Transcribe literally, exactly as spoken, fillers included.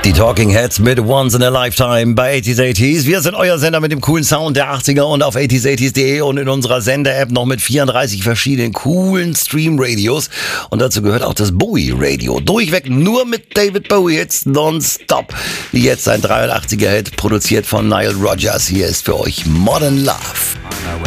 Die Talking Heads mit Once in a Lifetime bei achtziger achtziger. Wir sind euer Sender mit dem coolen Sound der achtziger und auf achtziger achtziger punkt de und in unserer Sender-App noch mit vierunddreißig verschiedenen coolen Stream-Radios. Und dazu gehört auch das Bowie-Radio. Durchweg nur mit David Bowie-Hits nonstop. Wie jetzt ein dreiundachtziger Hit, produziert von Nile Rodgers. Hier ist für euch Modern Love.